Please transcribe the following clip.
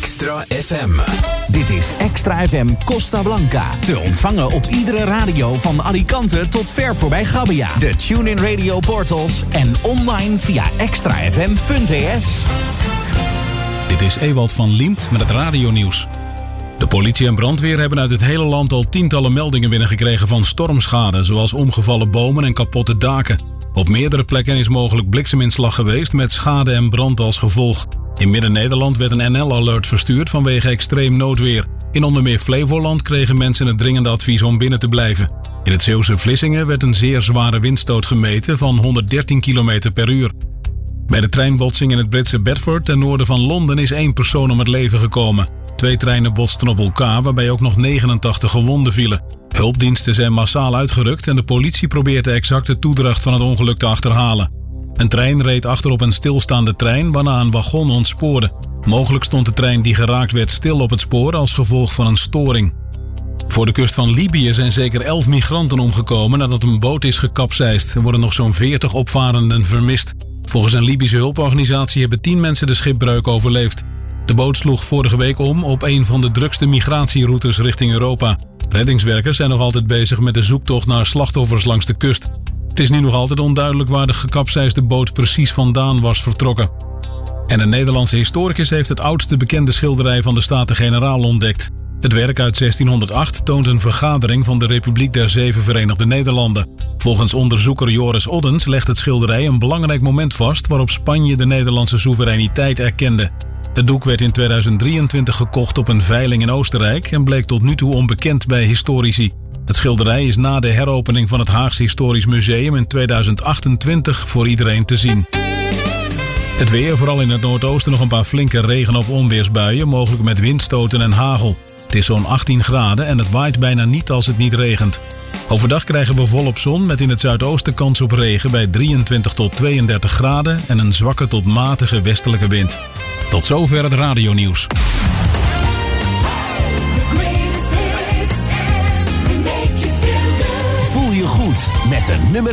Extra FM. Dit is Extra FM Costa Blanca. Te ontvangen op iedere radio van Alicante tot ver voorbij Gabbia. De TuneIn Radio portals en online via extrafm.es. Dit is Ewald van Liemt met het radionieuws. De politie en brandweer hebben uit het hele land al tientallen meldingen binnengekregen van stormschade, zoals omgevallen bomen en kapotte daken. Op meerdere plekken is mogelijk blikseminslag geweest met schade en brand als gevolg. In Midden-Nederland werd een NL-alert verstuurd vanwege extreem noodweer. In onder meer Flevoland kregen mensen het dringende advies om binnen te blijven. In het Zeeuwse Vlissingen werd een zeer zware windstoot gemeten van 113 km per uur. Bij de treinbotsing in het Britse Bedford ten noorden van Londen is 1 persoon om het leven gekomen. 2 treinen botsten op elkaar, waarbij ook nog 89 gewonden vielen. Hulpdiensten zijn massaal uitgerukt en de politie probeert de exacte toedracht van het ongeluk te achterhalen. Een trein reed achterop een stilstaande trein, waarna een wagon ontspoorde. Mogelijk stond de trein die geraakt werd stil op het spoor als gevolg van een storing. Voor de kust van Libië zijn zeker 11 migranten omgekomen nadat een boot is gekapseist. Er worden nog zo'n 40 opvarenden vermist. Volgens een Libische hulporganisatie hebben 10 mensen de schipbreuk overleefd. De boot sloeg vorige week om op een van de drukste migratieroutes richting Europa. Reddingswerkers zijn nog altijd bezig met de zoektocht naar slachtoffers langs de kust. Het is nu nog altijd onduidelijk waar de gekapseisde boot precies vandaan was vertrokken. En een Nederlandse historicus heeft het oudste bekende schilderij van de Staten-Generaal ontdekt. Het werk uit 1608 toont een vergadering van de Republiek der 7 Verenigde Nederlanden. Volgens onderzoeker Joris Oddens legt het schilderij een belangrijk moment vast waarop Spanje de Nederlandse soevereiniteit erkende. Het doek werd in 2023 gekocht op een veiling in Oostenrijk en bleek tot nu toe onbekend bij historici. Het schilderij is na de heropening van het Haagse Historisch Museum in 2028 voor iedereen te zien. Het weer, vooral in het noordoosten nog een paar flinke regen- of onweersbuien, mogelijk met windstoten en hagel. Het is zo'n 18 graden en het waait bijna niet als het niet regent. Overdag krijgen we volop zon met in het zuidoosten kans op regen bij 23 tot 32 graden en een zwakke tot matige westelijke wind. Tot zover het radionieuws. Voel je goed met de nummer